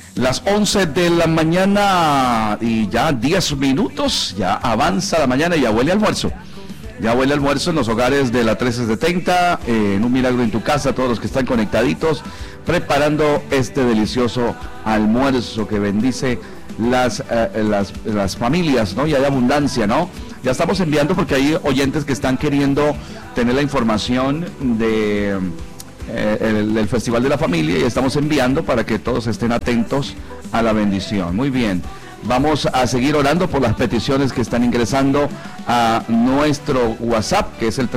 Las 11 de la mañana y ya 10 minutos, ya avanza la mañana y ya huele almuerzo. Ya huele almuerzo en los hogares de la 1370, en Un Milagro en tu Casa, todos los que están conectaditos, preparando este delicioso almuerzo que bendice las familias, ¿no? Y hay abundancia, ¿no? Ya estamos enviando porque hay oyentes que están queriendo tener la información de el Festival de la Familia y estamos enviando para que todos estén atentos a la bendición. Muy bien, vamos a seguir orando por las peticiones que están ingresando a nuestro WhatsApp, que es el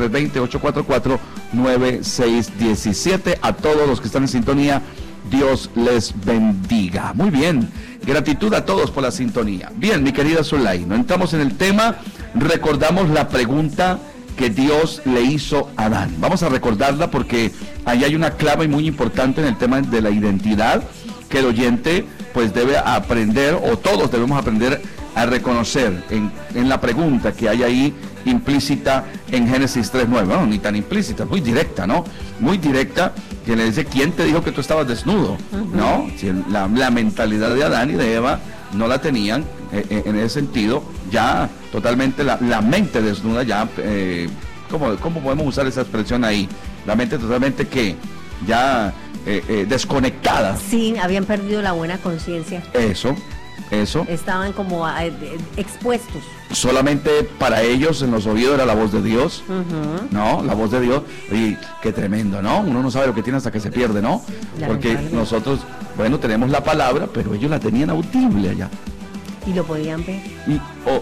320-844-9617. A todos los que están en sintonía, Dios les bendiga. Muy bien, gratitud a todos por la sintonía. Bien, mi querida Zulay, no entramos en el tema, recordamos la pregunta que Dios le hizo a Adán. Vamos a recordarla porque ahí hay una clave muy importante en el tema de la identidad que el oyente pues debe aprender, o todos debemos aprender a reconocer en la pregunta que hay ahí implícita en Génesis 3:9. Bueno, ni tan implícita, muy directa, ¿no? Muy directa, que le dice, ¿quién te dijo que tú estabas desnudo? ¿No? Si la mentalidad de Adán y de Eva no la tenían en ese sentido, ya totalmente la mente desnuda, ya, ¿cómo podemos usar esa expresión ahí? La mente totalmente que ya desconectada. Sí, habían perdido la buena conciencia. Eso. Estaban como expuestos. Solamente para ellos en los oídos era la voz de Dios, ¿no? La voz de Dios, y qué tremendo, ¿no? Uno no sabe lo que tiene hasta que se pierde, ¿no? Porque nosotros, bueno, tenemos la palabra, pero ellos la tenían audible allá. Y lo podían ver. Y,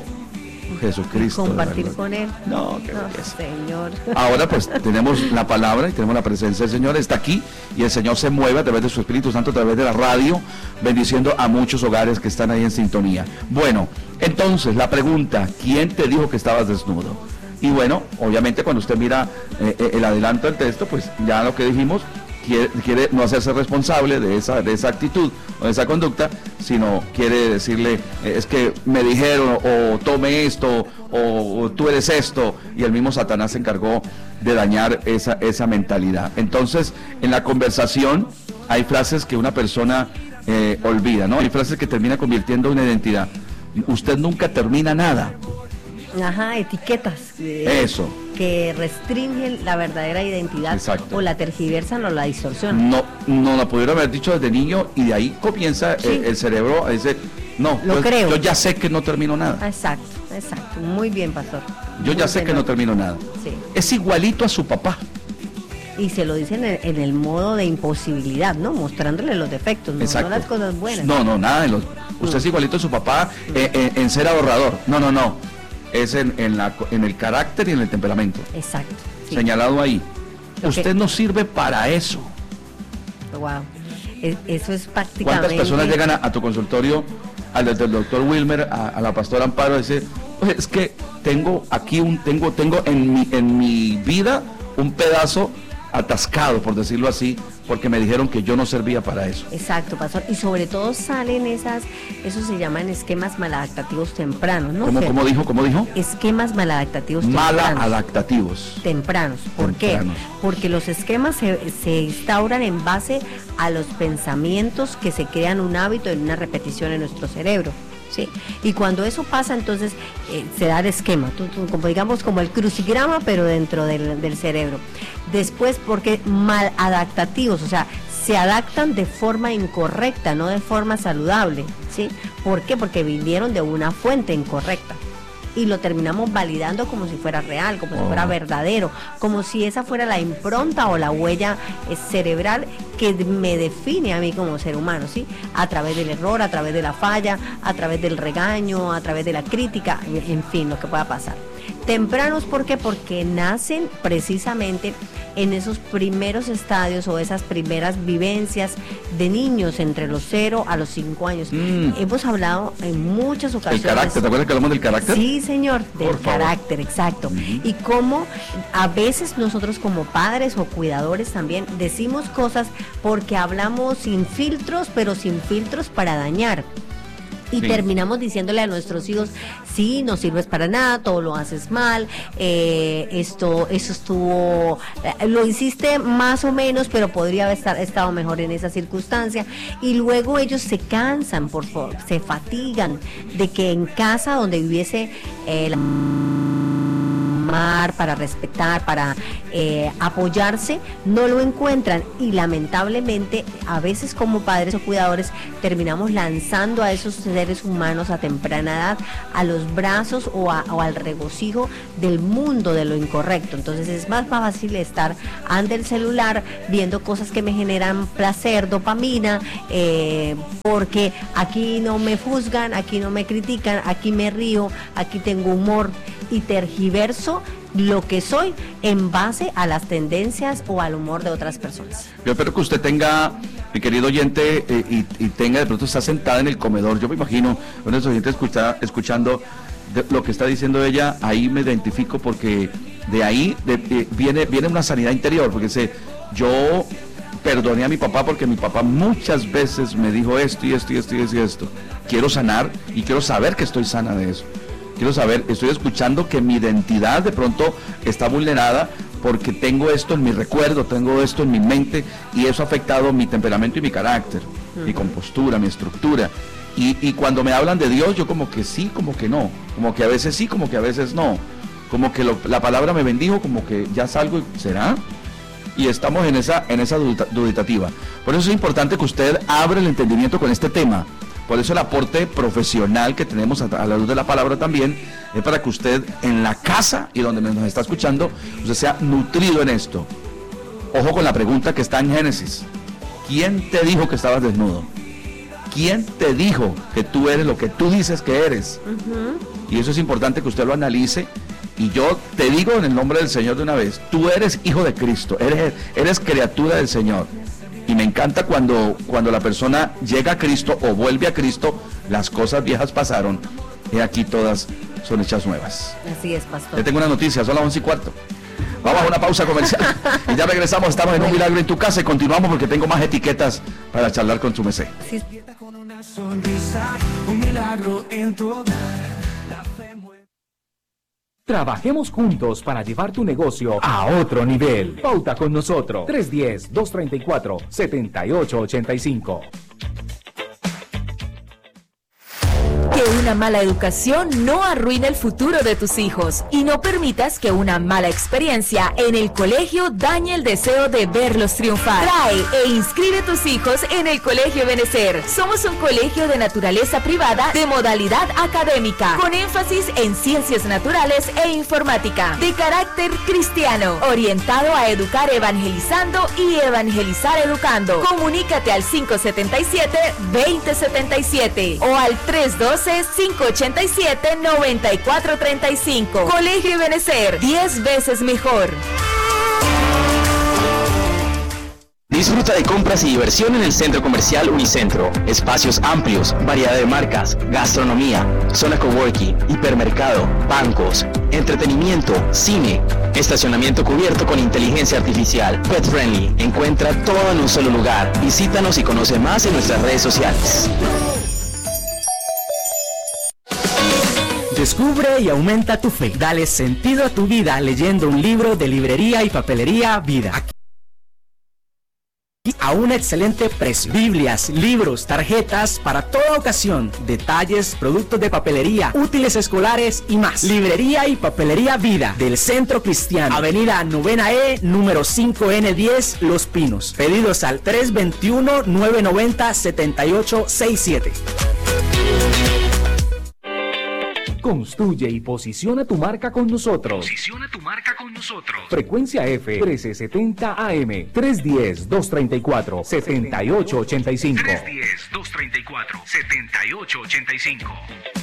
Jesucristo. Compartir con Él. No, qué belleza. Señor. Ahora pues tenemos la palabra y tenemos la presencia del Señor, está aquí y el Señor se mueve a través de su Espíritu Santo, a través de la radio, bendiciendo a muchos hogares que están ahí en sintonía. Bueno, entonces la pregunta, ¿quién te dijo que estabas desnudo? Y bueno, obviamente cuando usted mira el adelanto del texto, pues ya lo que dijimos, quiere no hacerse responsable de esa actitud o de esa conducta, sino quiere decirle, es que me dijeron, o tome esto, o tú eres esto, y el mismo Satanás se encargó de dañar esa mentalidad. Entonces, en la conversación hay frases que una persona olvida, ¿no? Hay frases que termina convirtiendo una identidad. Usted nunca termina nada. Ajá, etiquetas. Eso. Que restringen la verdadera identidad. Exacto. O la tergiversan o la distorsionan. No la pudieron haber dicho desde niño y de ahí comienza el cerebro a decir, no, yo ya sé que no termino nada. Exacto, muy bien, pastor. Yo ya sé que no termino nada. Sí. Es igualito a su papá. Y se lo dicen en el modo de imposibilidad, ¿no? Mostrándole los defectos, no las cosas buenas. No, nada. Usted es igualito a su papá en ser ahorrador. No. Es en el carácter y en el temperamento. Exacto. Sí. Señalado ahí. Usted no sirve para eso. Wow. Eso es prácticamente... ¿Cuántas personas llegan a tu consultorio, al del doctor Wilmer, a la pastora Amparo, y dicen, pues es que tengo aquí tengo en mi vida un pedazo atascado, por decirlo así, porque me dijeron que yo no servía para eso? Exacto, pastor, y sobre todo salen eso se llaman esquemas maladaptativos tempranos, ¿no? ¿Cómo dijo? Esquemas maladaptativos tempranos. Maladaptativos. Tempranos. ¿Por qué? Porque los esquemas se instauran en base a los pensamientos que se crean un hábito en una repetición en nuestro cerebro. ¿Sí? Y cuando eso pasa, entonces se da el esquema, como digamos como el crucigrama, pero dentro del cerebro. Después, porque maladaptativos, o sea, se adaptan de forma incorrecta, no de forma saludable, ¿sí? ¿Por qué? Porque vinieron de una fuente incorrecta. Y lo terminamos validando como si fuera real, como si fuera verdadero, como si esa fuera la impronta o la huella cerebral que me define a mí como ser humano, ¿sí? A través del error, a través de la falla, a través del regaño, a través de la crítica, en fin, lo que pueda pasar. Tempranos, ¿por qué? Porque nacen precisamente en esos primeros estadios o esas primeras vivencias de niños entre los 0 a los 5 años. Hemos hablado en muchas ocasiones. ¿El carácter? ¿Te acuerdas que hablamos del carácter? Sí, señor, del carácter, exacto. Y cómo a veces nosotros como padres o cuidadores también decimos cosas porque hablamos sin filtros, pero sin filtros para dañar. Y terminamos diciéndole a nuestros hijos, sí, no sirves para nada, todo lo haces mal, eso estuvo, lo hiciste más o menos, pero podría haber estado mejor en esa circunstancia. Y luego ellos se cansan, se fatigan de que en casa donde viviese para respetar, para apoyarse, no lo encuentran, y lamentablemente a veces como padres o cuidadores terminamos lanzando a esos seres humanos a temprana edad a los brazos o al regocijo del mundo de lo incorrecto. Entonces es más fácil estar ante el celular viendo cosas que me generan placer, dopamina, porque aquí no me juzgan, aquí no me critican, aquí me río, aquí tengo humor, y tergiverso lo que soy en base a las tendencias o al humor de otras personas. Yo espero que usted tenga, mi querido oyente, y tenga, de pronto está sentada en el comedor, yo me imagino, uno de los oyentes escuchando lo que está diciendo ella, ahí me identifico, porque de ahí viene una sanidad interior, porque yo perdoné a mi papá porque mi papá muchas veces me dijo esto y esto y esto y esto y esto. Quiero sanar y quiero saber que estoy sana de eso. Quiero saber, estoy escuchando que mi identidad de pronto está vulnerada porque tengo esto en mi recuerdo, tengo esto en mi mente, y eso ha afectado mi temperamento y mi carácter, mi compostura, mi estructura. Y cuando me hablan de Dios, yo como que sí, como que no, como que a veces sí, como que a veces no, como que la palabra me bendijo, como que ya salgo y ¿será? Y estamos en esa duditativa. Por eso es importante que usted abra el entendimiento con este tema. Por eso el aporte profesional que tenemos a la luz de la palabra también es para que usted en la casa y donde nos está escuchando, usted sea nutrido en esto. Ojo con la pregunta que está en Génesis. ¿Quién te dijo que estabas desnudo? ¿Quién te dijo que tú eres lo que tú dices que eres? Y eso es importante que usted lo analice. Y yo te digo en el nombre del Señor de una vez, tú eres hijo de Cristo, eres criatura del Señor. Y me encanta cuando la persona llega a Cristo o vuelve a Cristo, las cosas viejas pasaron, y aquí todas son hechas nuevas. Así es, pastor. Te tengo una noticia, son las 11:15. Vamos a una pausa comercial y ya regresamos. Estamos en Un Milagro en tu Casa y continuamos porque tengo más etiquetas para charlar con su mesé. Sí. Con una sonrisa, un milagro en tu hogar. Trabajemos juntos para llevar tu negocio a otro nivel. Pauta con nosotros. 310-234-7885. Que una mala educación no arruine el futuro de tus hijos, y no permitas que una mala experiencia en el colegio dañe el deseo de verlos triunfar. Trae e inscribe tus hijos en el Colegio Benecer. Somos un colegio de naturaleza privada de modalidad académica, con énfasis en ciencias naturales e informática, de carácter cristiano, orientado a educar evangelizando y evangelizar educando. Comunícate al 577-2077 o al 312-587-9435. Colegio Benecer, 10 veces mejor. Disfruta de compras y diversión en el Centro Comercial Unicentro. Espacios amplios, variedad de marcas, gastronomía, zona coworking, hipermercado, bancos, entretenimiento, cine, estacionamiento cubierto con inteligencia artificial, pet friendly. Encuentra todo en un solo lugar. Visítanos y conoce más en nuestras redes sociales. Descubre y aumenta tu fe. Dale sentido a tu vida leyendo un libro de Librería y Papelería Vida. Aquí a un excelente precio. Biblias, libros, tarjetas para toda ocasión, detalles, productos de papelería, útiles escolares y más. Librería y Papelería Vida del Centro Cristiano, Avenida 9E, número 5N10, Los Pinos. Pedidos al 321-990-7867. Construye y posiciona tu marca con nosotros. Frecuencia F 1370 AM 310-234-7885. 310-234-7885.